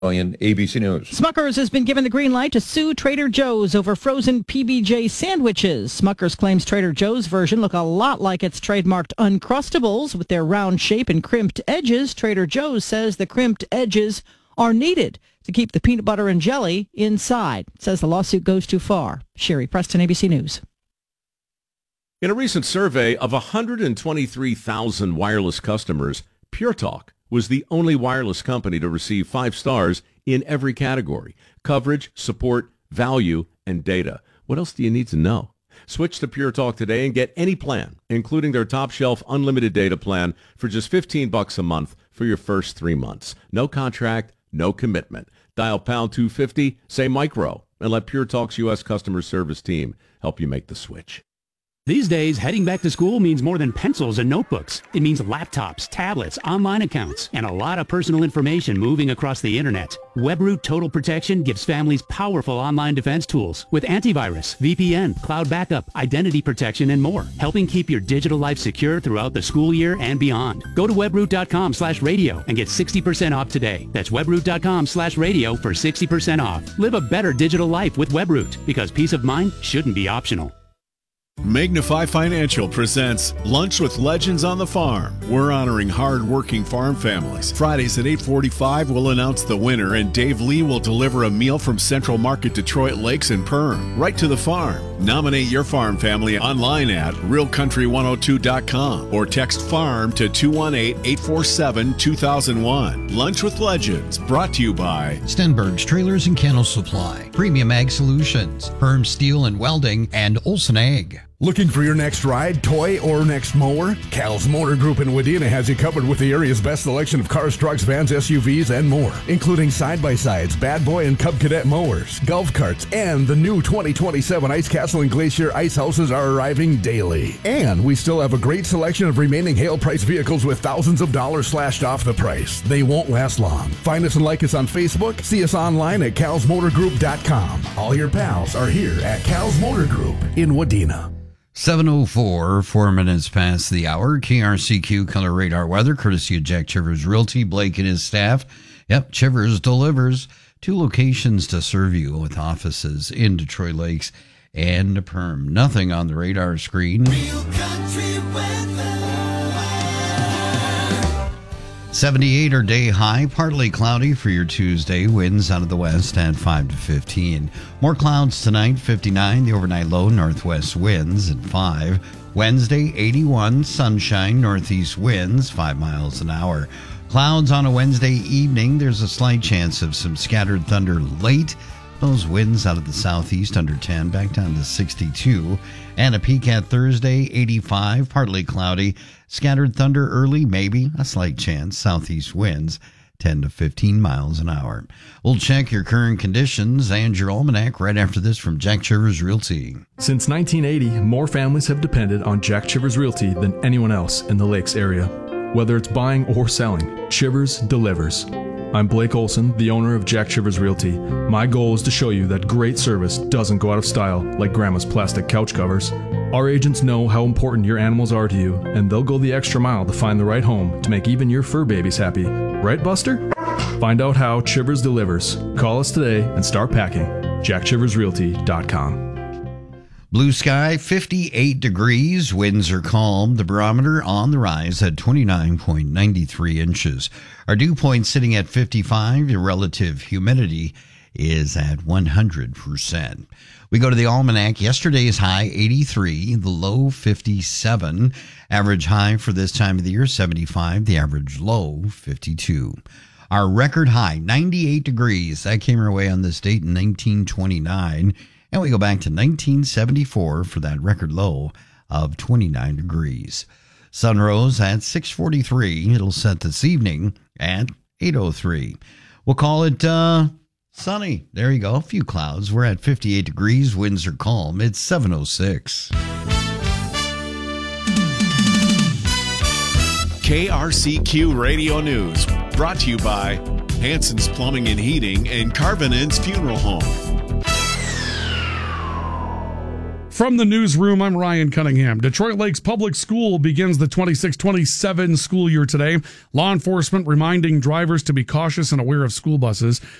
ABC News. Smucker's has been given the green light to sue Trader Joe's over frozen PBJ sandwiches. Smucker's claims Trader Joe's version look a lot like its trademarked Uncrustables with their round shape and crimped edges. Trader Joe's says the crimped edges are needed to keep the peanut butter and jelly inside. It says the lawsuit goes too far. Sherry Preston, ABC News. In a recent survey of 123,000 wireless customers, Pure Talk was the only wireless company to receive 5 stars in every category: coverage, support, value, and data. What else do you need to know? Switch to Pure Talk today and get any plan, including their top shelf unlimited data plan, for just $15 a month for your first 3 months. No contract, no commitment. Dial pound 250, say micro, and let Pure Talk's U.S. customer service team help you make the switch. These days, heading back to school means more than pencils and notebooks. It means laptops, tablets, online accounts, and a lot of personal information moving across the internet. WebRoot Total Protection gives families powerful online defense tools with antivirus, VPN, cloud backup, identity protection, and more, helping keep your digital life secure throughout the school year and beyond. Go to webroot.com/radio and get 60% off today. That's webroot.com/radio for 60% off. Live a better digital life with WebRoot, because peace of mind shouldn't be optional. Magnify Financial presents Lunch with Legends on the Farm. We're honoring hard-working farm families. Fridays at 8:45, we'll announce the winner, and Dave Lee will deliver a meal from Central Market Detroit Lakes and Perm, right to the farm. Nominate your farm family online at realcountry102.com or text FARM to 218-847-2001. Lunch with Legends, brought to you by Stenberg's Trailers and Kennel Supply, Premium Ag Solutions, Perm Steel and Welding, and Olson Ag. Looking for your next ride, toy, or next mower? Cal's Motor Group in Wadena has you covered with the area's best selection of cars, trucks, vans, SUVs, and more, including side-by-sides, Bad Boy and Cub Cadet mowers, golf carts, and the new 2027 Ice Castle and Glacier ice houses are arriving daily. And we still have a great selection of remaining hail price vehicles with thousands of dollars slashed off the price. They won't last long. Find us and like us on Facebook. See us online at calsmotorgroup.com. All your pals are here at Cal's Motor Group in Wadena. 7:04, 4 minutes past the hour. KRCQ Color Radar Weather, courtesy of Jack Chivers Realty, Blake and his staff. Yep, Chivers delivers. 2 locations to serve you with offices in Detroit Lakes and Perm. Nothing on the radar screen. Real country weather. 78 or day high, partly cloudy for your Tuesday. Winds out of the west at 5 to 15. More clouds tonight, 59. The overnight low, northwest winds at 5. Wednesday, 81. Sunshine, northeast winds, 5 miles an hour. Clouds on a Wednesday evening. There's a slight chance of some scattered thunder late. Those winds out of the southeast under 10, back down to 62. And a peak at Thursday, 85, partly cloudy. Scattered thunder early, maybe a slight chance. Southeast winds, 10 to 15 miles an hour. We'll check your current conditions and your almanac right after this from Jack Chivers Realty. Since 1980, more families have depended on Jack Chivers Realty than anyone else in the Lakes area. Whether it's buying or selling, Chivers delivers. I'm Blake Olson, the owner of Jack Chivers Realty. My goal is to show you that great service doesn't go out of style like Grandma's plastic couch covers. Our agents know how important your animals are to you, and they'll go the extra mile to find the right home to make even your fur babies happy. Right, Buster? Find out how Chivers delivers. Call us today and start packing. JackChiversRealty.com. Blue sky, 58 degrees. Winds are calm. The barometer on the rise at 29.93 inches. Our dew point sitting at 55. The relative humidity is at 100%. We go to the almanac. Yesterday's high, 83. The low, 57. Average high for this time of the year, 75. The average low, 52. Our record high, 98 degrees. That came our way on this date in 1929. And we go back to 1974 for that record low of 29 degrees. Sun rose at 6:43. It'll set this evening at 8:03. We'll call it sunny. There you go. A few clouds. We're at 58 degrees. Winds are calm. It's 7:06. KRCQ Radio News, brought to you by Hanson's Plumbing and Heating and Carvinen's Funeral Home. From the newsroom, I'm Ryan Cunningham. Detroit Lakes Public School begins the 26-27 school year today. Law enforcement reminding drivers to be cautious and aware of school buses.